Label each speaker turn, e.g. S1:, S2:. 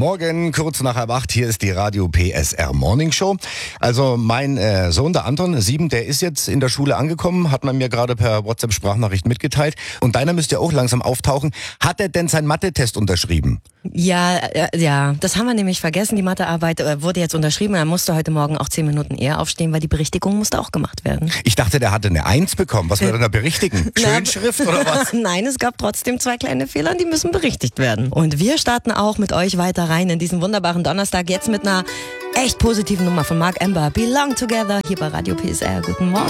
S1: Morgen, kurz nach 7:30, hier ist die Radio PSR Morning Show. Also mein Sohn, der Anton, 7, der ist jetzt in der Schule angekommen, hat man mir gerade per WhatsApp-Sprachnachricht mitgeteilt. Und deiner müsste ja auch langsam auftauchen. Hat er denn seinen Mathe-Test unterschrieben?
S2: Ja, das haben wir nämlich vergessen. Die Mathearbeit wurde jetzt unterschrieben. Er musste heute Morgen auch 10 Minuten eher aufstehen, weil die Berichtigung musste auch gemacht werden.
S1: Ich dachte, der hatte eine 1 bekommen. Was wird er da berichtigen? Schönschrift oder was?
S2: Nein, es gab trotzdem 2 kleine Fehler, die müssen berichtigt werden. Und wir starten auch mit euch weiter rein in diesen wunderbaren Donnerstag. Jetzt mit einer echt positiven Nummer von Mark Amber. Belong Together hier bei Radio PSR. Guten Morgen.